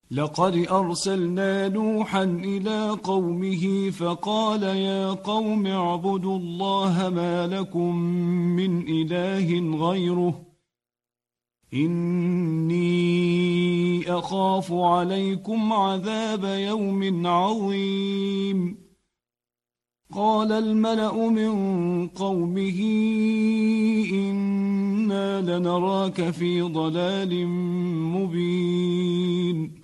لقد أرسلنا نوحا إلى قومه فقال يا قوم اعبدوا الله ما لكم من إله غيره إني أخاف عليكم عذاب يوم عظيم. قال الملأ من قومه إنا لنراك في ضلال مبين.